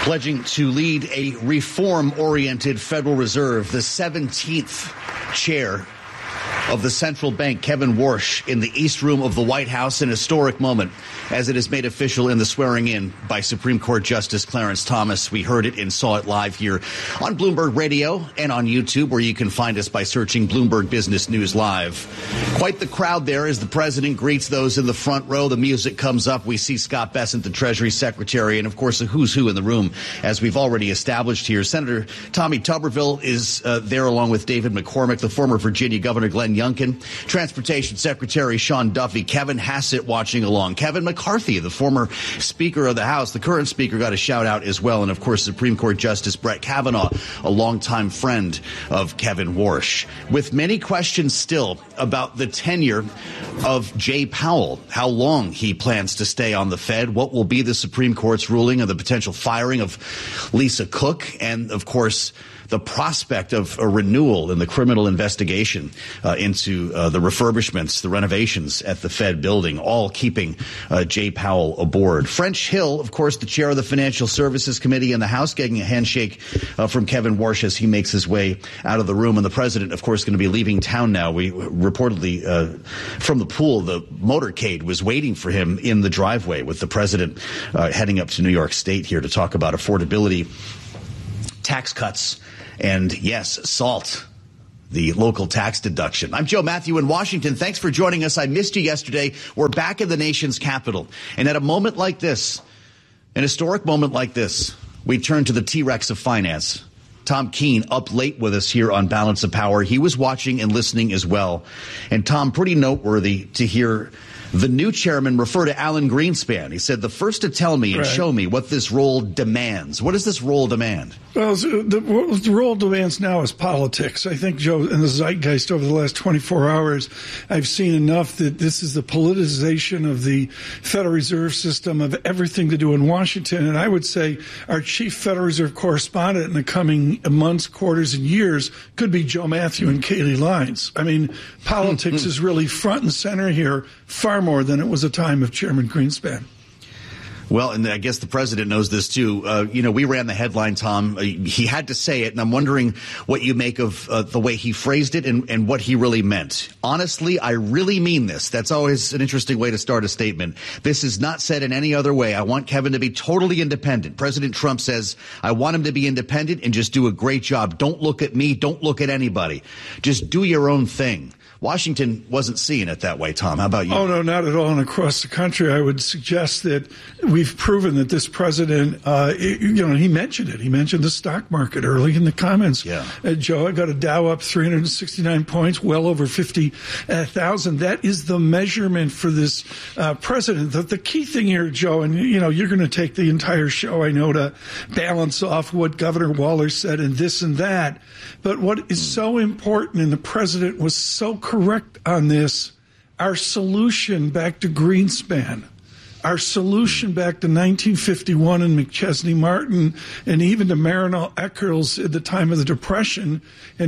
pledging to lead a reform-oriented Federal Reserve, the 17th chair of the central bank, Kevin Warsh, in the East Room of the White House, an historic moment as it is made official in the swearing in by Supreme Court Justice Clarence Thomas. We heard it and saw it live here on Bloomberg Radio and on YouTube, where you can find us by searching Bloomberg Business News Live. Quite the crowd there as the president greets those in the front row. The music comes up. We see Scott Bessent, the Treasury Secretary, and of course the who's who in the room, as we've already established here. Senator Tommy Tuberville is there along with David McCormick, the former Virginia Governor Glenn Youngkin, Transportation Secretary Sean Duffy, Kevin Hassett watching along, Kevin McCarthy, the former Speaker of the House, the current Speaker, got a shout out as well, and of course Supreme Court Justice Brett Kavanaugh, a longtime friend of Kevin Warsh, with many questions still about the tenure of Jay Powell, how long he plans to stay on the Fed, what will be the Supreme Court's ruling on the potential firing of Lisa Cook, and of course the prospect of a renewal in the criminal investigation into the refurbishments, the renovations at the Fed building, all keeping Jay Powell aboard. French Hill, of course, the chair of the Financial Services Committee in the House, getting a handshake from Kevin Warsh as he makes his way out of the room. And the president, of course, going to be leaving town now. We reportedly, from the pool, the motorcade was waiting for him in the driveway, with the president heading up to New York State here to talk about affordability, tax cuts, and yes, SALT, the local tax deduction. I'm Joe Matthew in Washington. Thanks for joining us. I missed you yesterday. We're back in the nation's capital. And at a moment like this, an historic moment like this, we turn to the T-Rex of finance. Tom Keene up late with us here on Balance of Power. He was watching and listening as well. And Tom, pretty noteworthy to hear the new chairman refer to Alan Greenspan. He said, the first to tell me and show me what this role demands. What does this role demand? Well, what the role demands now is politics. I think, Joe, in the zeitgeist over the last 24 hours, I've seen enough that this is the politicization of the Federal Reserve System, of everything to do in Washington. And I would say our chief Federal Reserve correspondent in the coming months, quarters, and years could be Joe Matthew and Kayleigh Lines. I mean, politics is really front and center here, far more than it was a time of Chairman Greenspan. Well, and I guess the president knows this, too. We ran the headline, Tom. He had to say it, and I'm wondering what you make of the way he phrased it and what he really meant. Honestly, I really mean this. That's always an interesting way to start a statement. This is not said in any other way. I want Kevin to be totally independent. President Trump says, I want him to be independent and just do a great job. Don't look at me. Don't look at anybody. Just do your own thing. Washington wasn't seeing it that way, Tom. How about you? Oh, no, not at all. And across the country, I would suggest that we've proven that this president, he mentioned it. He mentioned the stock market early in the comments. Yeah. Joe, I got a Dow up 369 points, well over 50,000. That is the measurement for this president. The key thing here, Joe, and, you're going to take the entire show, I know, to balance off what Governor Waller said and this and that. But what is so important, and the president was so correct on this, our solution back to Greenspan, our solution back to 1951 and McChesney Martin, and even to Marinol Eccles at the time of the Depression in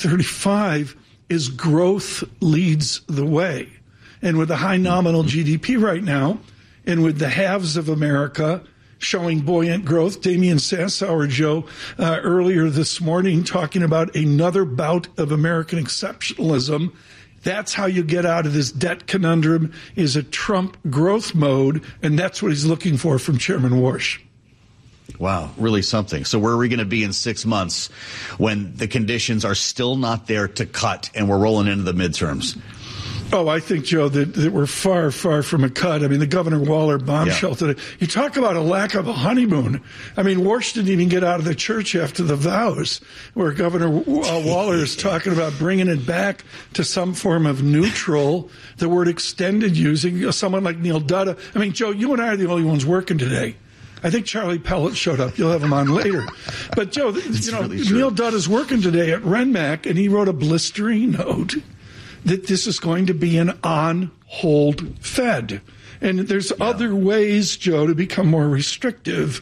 1935, is growth leads the way. And with the high nominal GDP right now, and with the halves of America showing buoyant growth, Damian Sassower, Joe, earlier this morning talking about another bout of American exceptionalism. That's how you get out of this debt conundrum, is a Trump growth mode, and that's what he's looking for from Chairman Warsh. Wow, really something. So where are we going to be in 6 months when the conditions are still not there to cut and we're rolling into the midterms? Oh, I think, Joe, that we're far, far from a cut. I mean, the Governor Waller bombshell today. You talk about a lack of a honeymoon. I mean, Warsh didn't even get out of the church after the vows, where Governor Waller is talking about bringing it back to some form of neutral, the word extended, using someone like Neil Dutta. I mean, Joe, you and I are the only ones working today. I think Charlie Pellet showed up. You'll have him on later. But, Joe, really Neil Dutta's working today at Renmac, and he wrote a blistering note that this is going to be an on-hold Fed. And there's other ways, Joe, to become more restrictive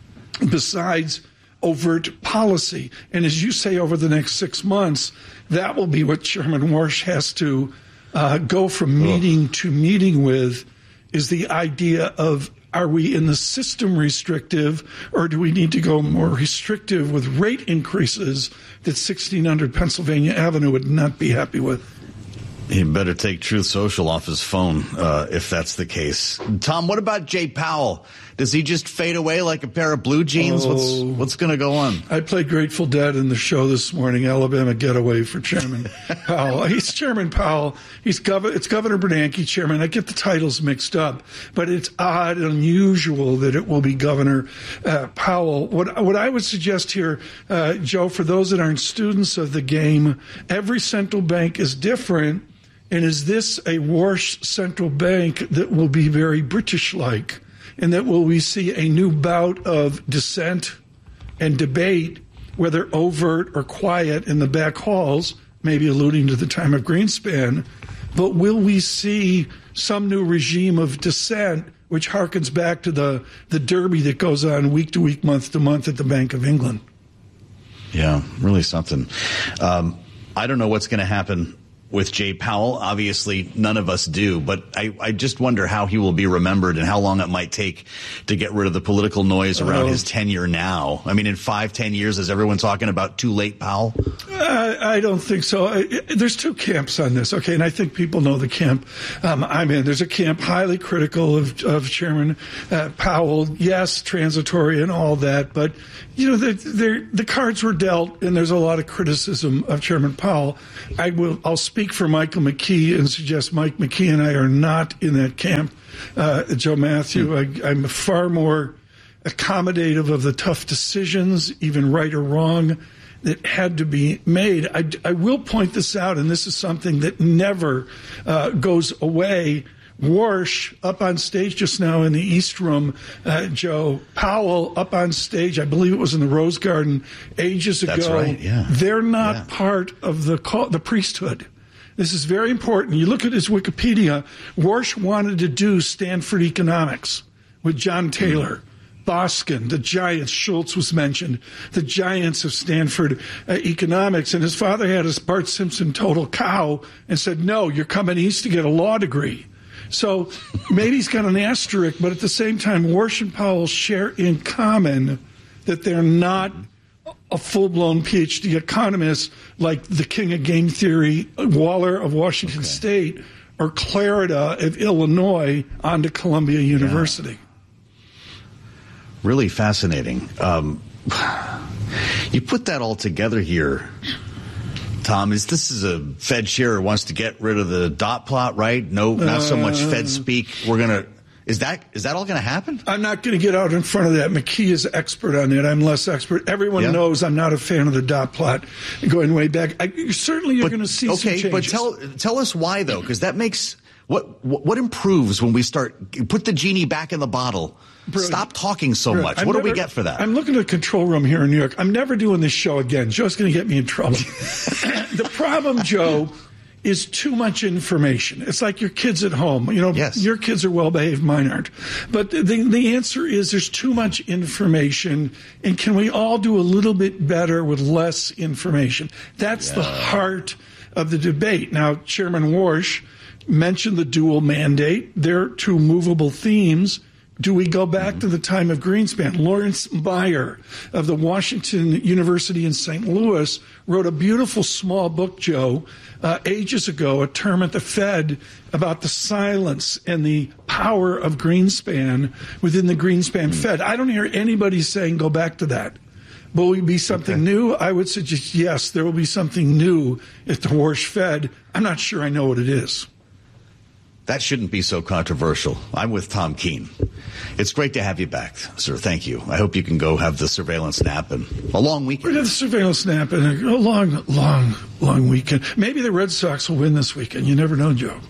besides overt policy. And as you say, over the next 6 months, that will be what Chairman Warsh has to go from meeting to meeting with, is the idea of Are we in the system restrictive, or do we need to go more restrictive with rate increases that 1600 Pennsylvania Avenue would not be happy with? He better take Truth Social off his phone if that's the case. Tom, what about Jay Powell? Does he just fade away like a pair of blue jeans? What's going to go on? I played Grateful Dead in the show this morning, Alabama Getaway for Chairman Powell. He's Chairman Powell. It's Governor Bernanke, Chairman. I get the titles mixed up, but it's odd and unusual that it will be Governor Powell. What I would suggest here, Joe, for those that aren't students of the game, every central bank is different. And is this a Warsh central bank that will be very British-like? And that will we see a new bout of dissent and debate, whether overt or quiet in the back halls, maybe alluding to the time of Greenspan, but will we see some new regime of dissent, which harkens back to the derby that goes on week to week, month to month at the Bank of England? Yeah, really something. I don't know what's going to happen with Jay Powell. Obviously, none of us do, but I just wonder how he will be remembered and how long it might take to get rid of the political noise around his tenure now. I mean, in 5-10 years, is everyone talking about too late Powell? I don't think so. There's two camps on this, okay, and I think people know the camp I'm in. There's a camp highly critical of Chairman Powell. Yes, transitory and all that, but you know, the cards were dealt, and there's a lot of criticism of Chairman Powell. I'll speak for Michael McKee and suggest Mike McKee and I are not in that camp. Joe Matthew, I'm far more accommodative of the tough decisions, even right or wrong, that had to be made. I will point this out, and this is something that never goes away. Warsh up on stage just now in the East Room, Joe. Powell up on stage, I believe it was in the Rose Garden ages ago. That's right, yeah. They're not part of the priesthood. This is very important. You look at his Wikipedia, Warsh wanted to do Stanford economics with John Taylor. Boskin, the giants, Schultz was mentioned, the giants of Stanford economics. And his father had his Bart Simpson total cow and said, no, you're coming east to get a law degree. So maybe he's got an asterisk, but at the same time, Warsh and Powell share in common that they're not a full-blown PhD economist like the king of game theory, Waller of Washington State, or Clarida of Illinois on to Columbia University. Really fascinating. You put that all together here, Tom. This is a Fed chair who wants to get rid of the dot plot, right? No, not so much Fed speak. Is that all going to happen? I'm not going to get out in front of that. McKee is expert on that. I'm less expert. Everyone knows I'm not a fan of the dot plot going way back. You're going to see some changes. Okay, but tell us why, though, because that makes what improves when we put the genie back in the bottle. Brilliant. Stop talking so much. What do we get for that? I'm looking at the control room here in New York. I'm never doing this show again. Joe's going to get me in trouble. The problem, Joe, is too much information. It's like your kids at home. You know, Your kids are well-behaved, mine aren't. But the answer is there's too much information, and can we all do a little bit better with less information? That's the heart of the debate. Now, Chairman Warsh mentioned the dual mandate. They're two movable themes. Do we go back to the time of Greenspan? Lawrence Meyer of the Washington University in St. Louis wrote a beautiful small book, Joe, ages ago, A Term at the Fed, about the silence and the power of Greenspan within the Greenspan Fed. I don't hear anybody saying go back to that. Will we be something new? I would suggest yes, there will be something new at the Warsh Fed. I'm not sure I know what it is. That shouldn't be so controversial. I'm with Tom Keene. It's great to have you back, sir. Thank you. I hope you can go have the surveillance nap and a long weekend. We're going to have the surveillance nap and a long weekend. Maybe the Red Sox will win this weekend. You never know, Joe.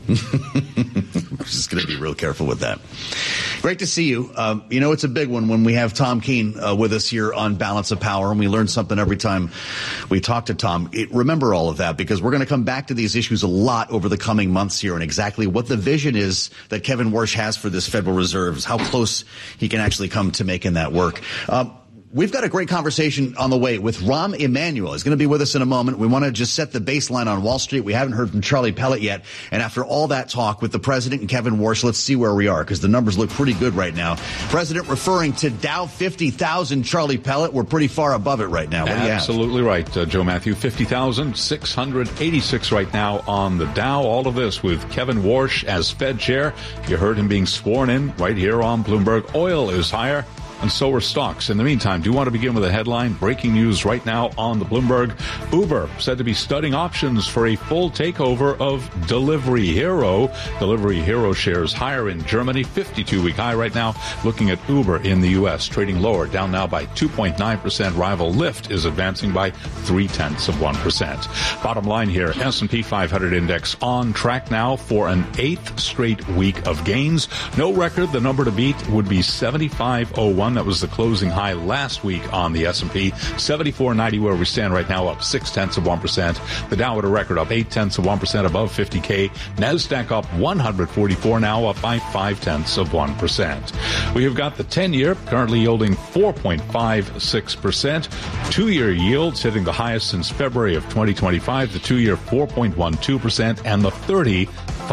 We're just going to be real careful with that. Great to see you. It's a big one when we have Tom Keene with us here on Balance of Power, and we learn something every time we talk to Tom. Remember all of that, because we're going to come back to these issues a lot over the coming months here, and exactly what the vision is that Kevin Warsh has for this Federal Reserve, how close he can actually come to making that work. we've got a great conversation on the way with Rahm Emanuel. He's going to be with us in a moment. We want to just set the baseline on Wall Street. We haven't heard from Charlie Pellet yet. And after all that talk with the president and Kevin Warsh, let's see where we are, because the numbers look pretty good right now. President referring to Dow 50,000. Charlie Pellet, we're pretty far above it right now. What do you have? Absolutely right, Joe Matthew. 50,686 right now on the Dow. All of this with Kevin Warsh as Fed chair. You heard him being sworn in right here on Bloomberg. Oil is higher, and so are stocks. In the meantime, do you want to begin with a headline? Breaking news right now on the Bloomberg. Uber said to be studying options for a full takeover of Delivery Hero. Delivery Hero shares higher in Germany, 52-week high right now. Looking at Uber in the U.S., trading lower, down now by 2.9%. Rival Lyft is advancing by 0.3%. Bottom line here, S&P 500 index on track now for an 8th straight week of gains. No record. The number to beat would be 75.01. That was the closing high last week on the S&P. 74.90 where we stand right now, up 0.6%. The Dow at a record up 0.8% above 50K. NASDAQ up 144 now, up by 0.5%. We have got the 10-year currently yielding 4.56%. 2-year yields hitting the highest since February of 2025. The 2-year 4.12% and the 30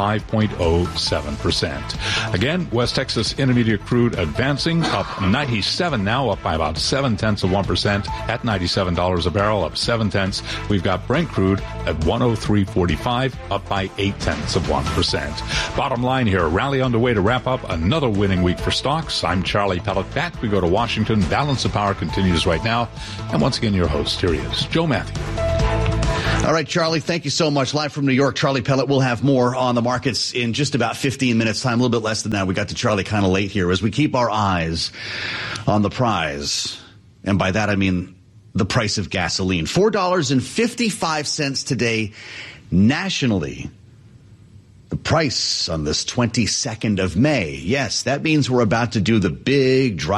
5.07%. Again, West Texas Intermediate crude advancing, up 97 now, up by about 0.7% at $97 a barrel, up 0.7. We've got Brent crude at 103.45, up by 0.8%. Bottom line here, a rally underway to wrap up another winning week for stocks. I'm Charlie Pellet. Back we go to Washington. Balance of Power continues right now. And once again, your host, here he is, Joe Matthew. All right, Charlie, thank you so much. Live from New York, Charlie Pellet. We'll have more on the markets in just about 15 minutes time, a little bit less than that. We got to Charlie kind of late here as we keep our eyes on the prize. And by that, I mean the price of gasoline. $4.55 today nationally. The price on this 22nd of May. Yes, that means we're about to do the big drive.